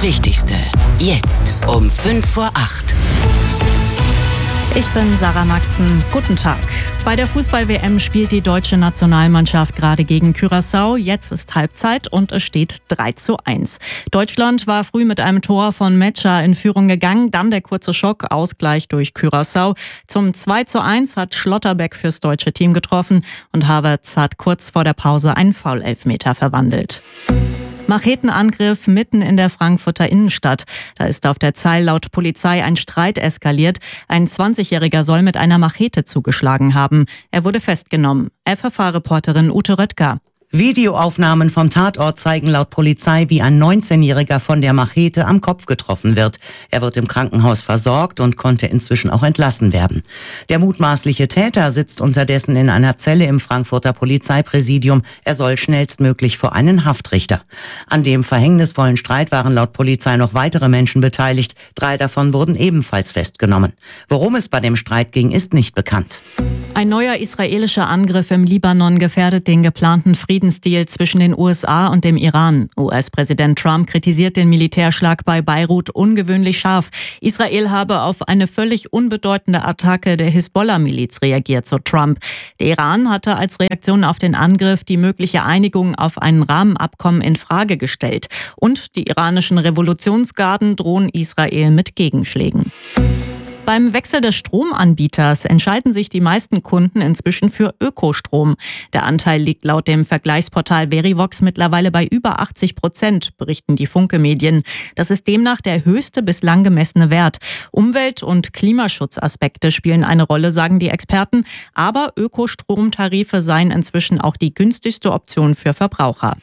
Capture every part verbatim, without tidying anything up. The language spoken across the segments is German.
Wichtigste. Jetzt um fünf vor acht. Ich bin Sarah Maxen. Guten Tag. Bei der Fußball-W M spielt die deutsche Nationalmannschaft gerade gegen Curaçao. Jetzt ist Halbzeit und es steht drei zu eins. Deutschland war früh mit einem Tor von Mecha in Führung gegangen. Dann der kurze Schock, Ausgleich durch Curaçao. Zum zwei zu eins hat Schlotterbeck fürs deutsche Team getroffen und Havertz hat kurz vor der Pause einen Foul-Elfmeter verwandelt. Machetenangriff mitten in der Frankfurter Innenstadt. Da ist auf der Zeil laut Polizei ein Streit eskaliert. Ein zwanzigjähriger soll mit einer Machete zugeschlagen haben. Er wurde festgenommen. F F H-Reporterin Ute Röttger. Videoaufnahmen vom Tatort zeigen laut Polizei, wie ein neunzehnjähriger von der Machete am Kopf getroffen wird. Er wird im Krankenhaus versorgt und konnte inzwischen auch entlassen werden. Der mutmaßliche Täter sitzt unterdessen in einer Zelle im Frankfurter Polizeipräsidium. Er soll schnellstmöglich vor einen Haftrichter. An dem verhängnisvollen Streit waren laut Polizei noch weitere Menschen beteiligt. Drei davon wurden ebenfalls festgenommen. Worum es bei dem Streit ging, ist nicht bekannt. Ein neuer israelischer Angriff im Libanon gefährdet den geplanten Friedensdeal zwischen den U S A und dem Iran. U S-Präsident Trump kritisiert den Militärschlag bei Beirut ungewöhnlich scharf. Israel habe auf eine völlig unbedeutende Attacke der Hisbollah-Miliz reagiert, so Trump. Der Iran hatte als Reaktion auf den Angriff die mögliche Einigung auf ein Rahmenabkommen in Frage gestellt. Und die iranischen Revolutionsgarden drohen Israel mit Gegenschlägen. Beim Wechsel des Stromanbieters entscheiden sich die meisten Kunden inzwischen für Ökostrom. Der Anteil liegt laut dem Vergleichsportal Verivox mittlerweile bei über achtzig Prozent, berichten die Funke-Medien. Das ist demnach der höchste bislang gemessene Wert. Umwelt- und Klimaschutzaspekte spielen eine Rolle, sagen die Experten. Aber Ökostromtarife seien inzwischen auch die günstigste Option für Verbraucher.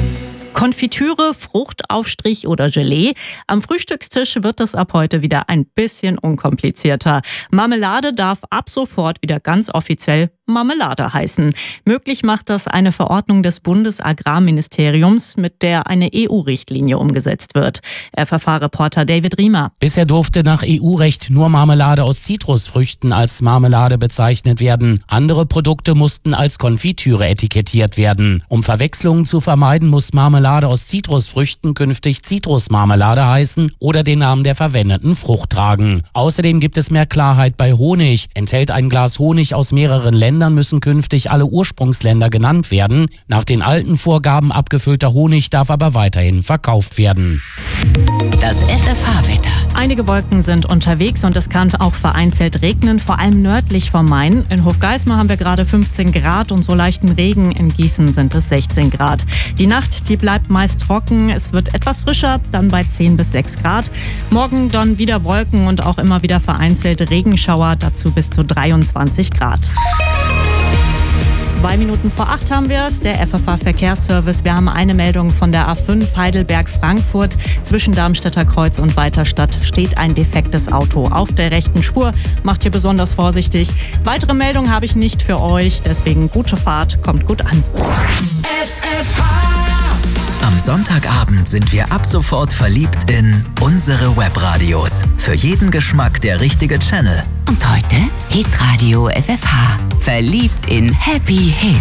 Konfitüre, Fruchtaufstrich oder Gelee. Am Frühstückstisch wird es ab heute wieder ein bisschen unkomplizierter. Marmelade darf ab sofort wieder ganz offiziell Marmelade heißen. Möglich macht das eine Verordnung des Bundesagrarministeriums, mit der eine E U-Richtlinie umgesetzt wird. F F H-Reporter David Riemer. Bisher durfte nach E U-Recht nur Marmelade aus Zitrusfrüchten als Marmelade bezeichnet werden. Andere Produkte mussten als Konfitüre etikettiert werden. Um Verwechslungen zu vermeiden, muss Marmelade aus Zitrusfrüchten künftig Zitrusmarmelade heißen oder den Namen der verwendeten Frucht tragen. Außerdem gibt es mehr Klarheit bei Honig. Enthält ein Glas Honig aus mehreren Ländern, müssen künftig alle Ursprungsländer genannt werden. Nach den alten Vorgaben abgefüllter Honig darf aber weiterhin verkauft werden. Das F F H-Wetter. Einige Wolken sind unterwegs und es kann auch vereinzelt regnen, vor allem nördlich vom Main. In Hofgeismar haben wir gerade fünfzehn Grad und so leichten Regen. In Gießen sind es sechzehn Grad. Die Nacht, die bleibt meist trocken. Es wird etwas frischer, dann bei zehn bis sechs Grad. Morgen dann wieder Wolken und auch immer wieder vereinzelt Regenschauer, dazu bis zu dreiundzwanzig Grad. Zwei Minuten vor acht haben wir es, der F F H-Verkehrsservice. Wir haben eine Meldung von der A fünf Heidelberg-Frankfurt. Zwischen Darmstädter Kreuz und Weiterstadt steht ein defektes Auto auf der rechten Spur. Macht hier besonders vorsichtig. Weitere Meldungen habe ich nicht für euch, deswegen gute Fahrt, kommt gut an. F F H! Am Sonntagabend sind wir ab sofort verliebt in unsere Webradios. Für jeden Geschmack der richtige Channel. Und heute Hitradio F F H. Verliebt in Happy Hits.